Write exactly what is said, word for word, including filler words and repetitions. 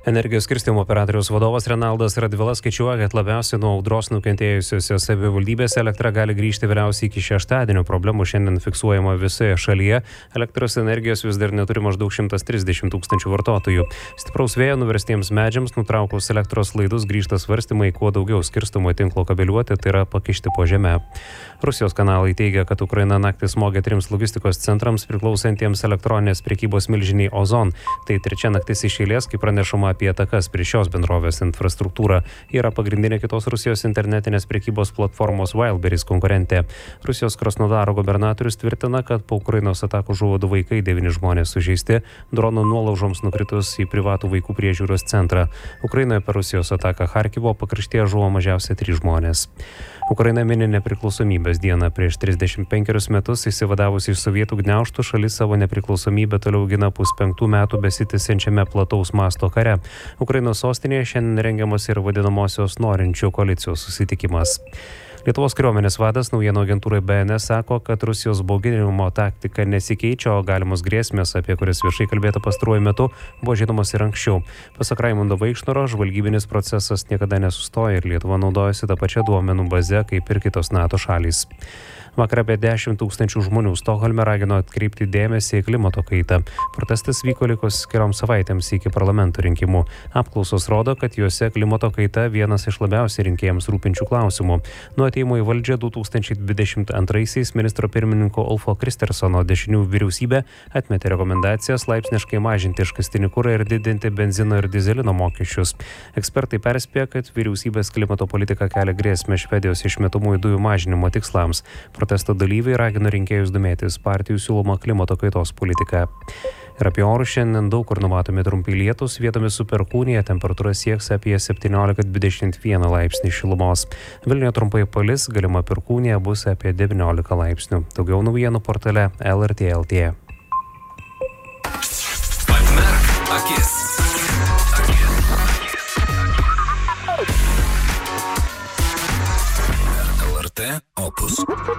Energijos skirstymo operatoriaus vadovas Renaldas Radvila skaičiuoja, kad labiausiai nuo audros nukentėjusiose savivaldybėse elektra gali grįžti vėliausiai iki šeštadienio. Problemų šiandien fiksuojama visoje šalyje. Elektros energijos vis dar neturi maždaug šimtas trisdešimt tūkstančių vartotojų. Stipraus vėjo nuverstiems medžiams nutraukus elektros laidus grįžta svarstymai, kuo daugiau skirstomo tinklo kabeliuoti, tai yra pakišti po žemę. Rusijos kanalai teigia, kad Ukraina naktį smogė trims logistikos centrams priklausantiems elektroninės prekybos milžiniai Ozon. Tai trečia naktis iš eilės, kai pranešama apie atakas prieš šios bendrovės infrastruktūrą. Yra pagrindinė kitos Rusijos internetinės prekybos platformos Wildberries konkurentė. Rusijos Krasnodaro gubernatorius tvirtina, kad po Ukrainos atakų žuvo du vaikai, devyni žmonės sužeisti, drono nuolaužoms nukritus į privatų vaikų priežiūros centrą. Ukrainoje per Rusijos ataką Charkivo pakraštyje žuvo mažiausiai trys žmonės. Ukraina mini nepriklausomybės dieną. Prieš trisdešimt penkerius metus išsivadavusi iš sovietų gniaužtų šalis savo nepriklausomybę toliau gina puspenktų metų besitęsiančiame plataus masto kare. Ukrainos sostinėje šiandien rengiamas ir vadinamosios norinčių koalicijos susitikimas. Lietuvos kariuomenės vadas naujienų agentūrai B N S sako, kad Rusijos bauginimo taktika nesikeičia, o galimos grėsmės, apie kurias viešai kalbėta pastaruoju metu, buvo žinomas ir anksčiau. Pasak Raimundo Vaikšnoro, žvalgybinis procesas niekada nesustoja ir Lietuva naudojasi tą pačią duomenų bazę kaip ir kitos NATO šalys. Vakar apie dešimt tūkstančių žmonių Stokholme ragino atkreipti dėmesį į klimato kaitą. Protestas vyko likus kelioms savaitėms iki parlamento rinkimų. Apklausos rodo, kad juose klimato kaita vienas iš labiausiai rinkėjams rūpinčių klausimų. Nuo atėjimo į valdžią du tūkstančiai dvidešimt antraisiais ministro pirmininko Ulfo Kristersono dešinių vyriausybė atmetė rekomendacijas laipsniškai mažinti iškastinį kurą ir didinti benzino ir dizelino mokesčius. Ekspertai perspėja, kad vyriausybės klimato politika kelia grėsmę Švedijos išmetamųjų dujų mažinimo tikslams. Protesto dalyviai ragino rinkėjus domėtis partijų siūloma klimato kaitos politika. Ir apie orus šiandien daug kur numatomi trumpi lietūs, vietomis su perkūnija, temperatūra sieks apie septyniolika dvidešimt vieną laipsnį šilumos. Vilniuje trumpai palis, galima perkūnija bus apie devyniolika laipsnių. Daugiau naujienų portale L R T L T. Pamerk akis. L R T Opus.